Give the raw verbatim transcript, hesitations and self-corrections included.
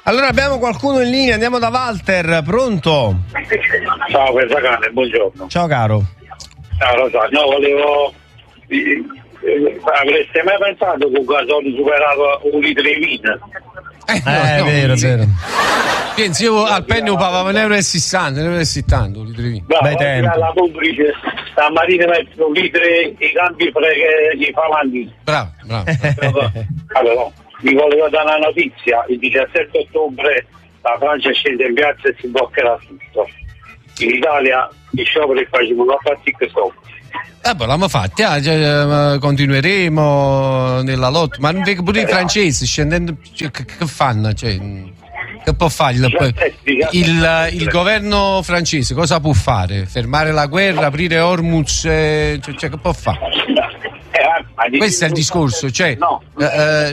Allora abbiamo qualcuno in linea, andiamo da Walter, pronto? Ciao, questa cane, buongiorno. Ciao caro. Ciao Rosario, no, volevo... Eh, avreste mai pensato che un gasolio superava un litro di vino? Eh, no, eh no, è vero, è vero. Pensi, io al penny pagavo un euro e sessanta, un euro e settanta, un litro di vino. Bei tempi. La pubblice, stamattina metto un litro e i campi che gli fa avanti. Bravo, bravo. Allora, vi volevo dare una notizia, il diciassette ottobre la Francia scende in piazza e si bloccherà tutto. In Italia i scioperi facevano fatti che so. Eh, poi l'abbiamo fatti, ah, cioè, continueremo nella lotta, ma pure i francesi scendendo, cioè, che, che fanno? Cioè, che può fare il, il, il governo francese? Cosa può fare? Fermare la guerra, aprire Hormuz? Eh, cioè, cioè, che può fare? Questo è il discorso, cioè, eh,